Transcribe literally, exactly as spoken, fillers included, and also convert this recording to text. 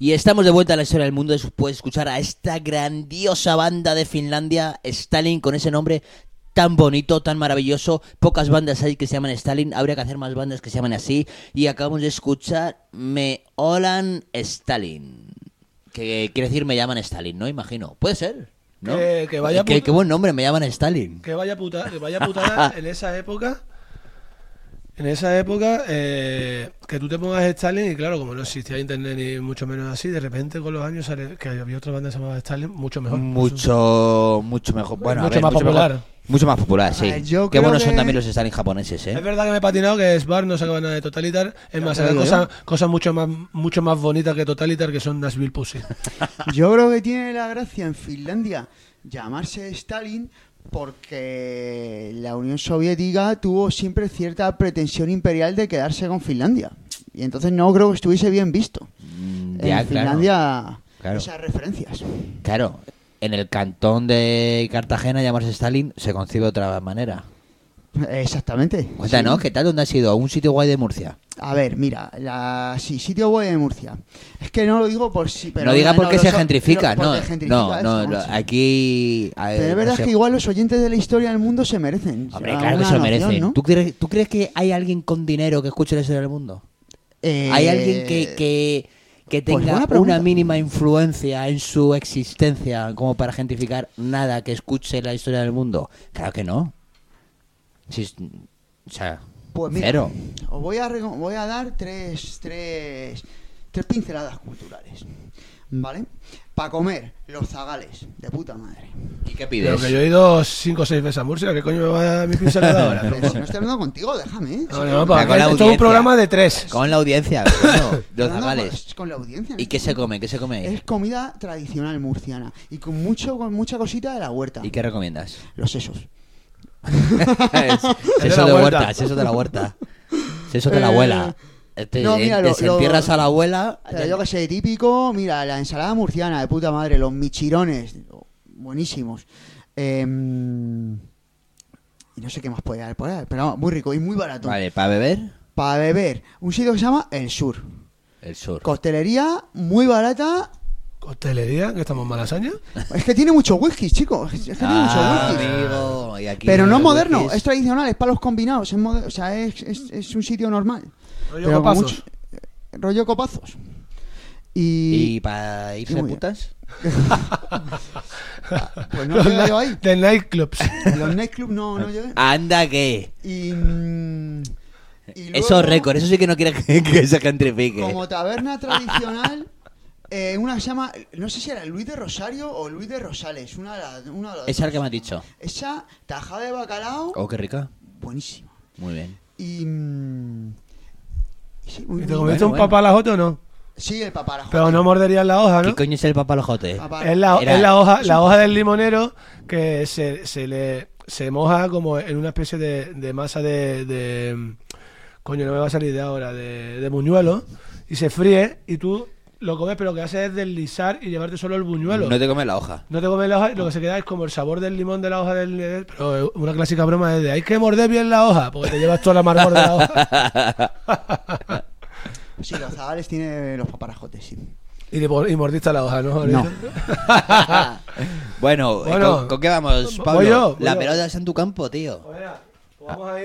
Y estamos de vuelta a la historia del mundo después de escuchar a esta grandiosa banda de Finlandia, Stalin, con ese nombre tan bonito, tan maravilloso. Pocas bandas hay que se llaman Stalin, habría que hacer más bandas que se llaman así. Y acabamos de escuchar Me Olan Stalin, que quiere decir me llaman Stalin, ¿no? Imagino. Puede ser, ¿no? Que, que vaya Qué, puta, qué buen nombre, me llaman Stalin. que vaya puta, que vaya putada en esa época. En esa época, eh, que tú te pongas Stalin y claro, como no existía internet ni mucho menos así, de repente con los años sale que había otra banda que se llamaba Stalin, mucho mejor. Mucho, mucho mejor. Bueno, mucho a ver, más mucho popular. mejor. Mucho más popular, sí. ver, yo Qué creo buenos que- son también los Stalin japoneses, ¿eh? Es verdad que me he patinado que Sbar no sacaba nada de Totalitar, es más, te saca digo cosas, cosas mucho más mucho más bonitas que Totalitar, que son Nashville Pussy. Yo creo que tiene la gracia en Finlandia llamarse Stalin porque la Unión Soviética tuvo siempre cierta pretensión imperial de quedarse con Finlandia. Y entonces no creo que estuviese bien visto Mm, en ya, Finlandia claro. esas referencias. Claro, en el cantón de Cartagena llamarse Stalin se concibe de otra manera. Exactamente. Cuéntanos, Sí. ¿qué tal? ¿Dónde has ido? ¿A un sitio guay de Murcia? A ver, mira, la sí, sitio guay de Murcia. Es que no lo digo por si... pero no diga porque lo se so- gentrifica, pero no, porque gentrifica no, esto, no, macho. aquí... a ver, Pero es verdad no sé. que igual los oyentes de la historia del mundo se merecen. Hombre, o sea, claro que una se lo noción, merecen. ¿no? ¿Tú, crees, ¿Tú crees que hay alguien con dinero que escuche la historia del mundo? Eh, ¿Hay alguien que, que, que pues tenga buena pregunta. una mínima influencia en su existencia como para gentrificar nada que escuche la historia del mundo? Claro que no. Si es- o sea, Pues mira, cero. os voy a, rego- voy a dar tres, tres, tres pinceladas culturales, ¿vale? Para comer, los zagales, de puta madre. ¿Y qué Pero pides? que yo he ido cinco o seis veces a Murcia, ¿qué coño me va a dar mi pincelada ahora? Pero si no estoy hablando contigo, déjame. ¿eh? No, Si no, estoy para con la esto es un audiencia. programa de tres. Con la audiencia, bueno, los hablando zagales. con, con la audiencia. ¿no? ¿Y qué se come? ¿Qué se come? Es comida tradicional murciana y con mucho con mucha cosita de la huerta. ¿Y qué recomiendas? Los sesos. Seso la de huerta. huerta, seso de la huerta. Seso de la abuela. Este, no, mira, lo- desentierras lo- a la abuela. O sea, yo que sé, típico, mira, la ensalada murciana de puta madre, los michirones, buenísimos. Eh, y no sé qué más puede haber por ahí, pero vamos, muy rico y muy barato. Vale, ¿para beber? Para beber, un sitio que se llama El Sur. El sur. Costelería muy barata. Hostelería, que estamos en Malasaña. Es que tiene mucho whisky, chicos. Es que tiene Ah, mucho whisky. amigo. Y aquí Pero no es los moderno, whiskies. es tradicional, es para los combinados. Es moder- o sea, es, es, es un sitio normal. Rollo Pero con copazos. mucho- rollo copazos. Y, ¿Y para irse y de muy putas? pues no llegué yo ahí. De nightclubs. Los nightclubs no, no llegué. Anda que. Y, mm, y luego, Eso es récord, eso sí que no quiere que, que se gentrifique. como taberna tradicional, eh, una que se llama, no sé si era Luis de Rosario o Luis de Rosales, una de las una de las Esa es dos. la que me has dicho. Esa tajada de bacalao, Oh, qué rica. buenísima. Muy bien. Y, mm, y sí, muy- ¿Y te muy- comiste bueno, un bueno. papalajote o no? sí, el paparajote. Pero no morderías la hoja, ¿Qué ¿no? coño es el papalojote? Papara- Es la, Era- es la hoja, la hoja del limonero que se, se le se moja como en una especie de, de masa de, de coño, no me va a salir de ahora, de, de buñuelo, y se fríe y tú lo comes, pero lo que haces es deslizar y llevarte solo el buñuelo. No te comes la hoja. No te comes la hoja y lo que se queda es como el sabor del limón de la hoja del... Pero una clásica broma es de hay que morder bien la hoja, porque te llevas toda la amargor de la hoja. Sí, los zagales tiene los paparajotes, sí. Y, te pon- y mordiste la hoja, ¿no? No. Bueno, Bueno, ¿con, con qué vamos, voy Pablo? yo, voy la yo. pelota está en tu campo, tío. Oye, vamos a ir